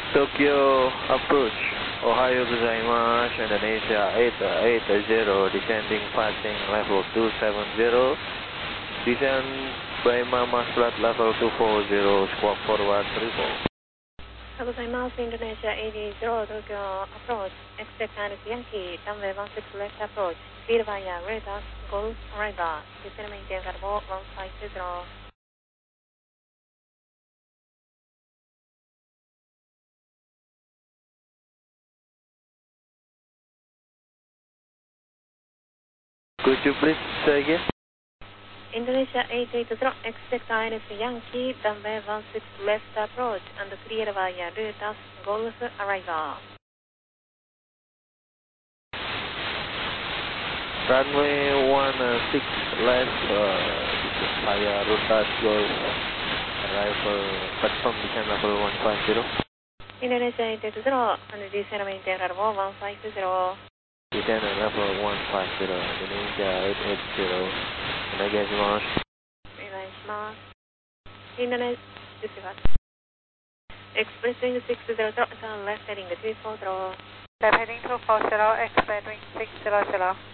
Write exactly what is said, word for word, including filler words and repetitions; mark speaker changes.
Speaker 1: Tokyo approach, Ohio gozaimasu, Indonesia eight eight zero, descending passing level two seven zero, descend by Mama flat level two four zero, squawk forward three four.
Speaker 2: gozaimasu, Indonesia eight zero, Tokyo approach, expect Irish Yankee, runway one six left approach, clear via radar, Golf arrival, descend maintain level one five zero.
Speaker 1: Could you please say again?
Speaker 2: Indonesia eight eight zero, expect Irish Yankee, runway one six left approach, and clear via radar, Golf arrival.
Speaker 1: Runway one six left uh, via Rutas Golf arrival, confirm descent level one five zero.
Speaker 2: Indonesia eight eight zero, and descend maintain level one five zero.
Speaker 1: Descend level one five zero, Indonesia eight eight zero. Onegaishimasu.
Speaker 2: Onegaishimasu. Indonesia, disregard. Expressing six zero zero, turn left heading two four zero.
Speaker 3: Left heading two four zero, expect wing six zero zero.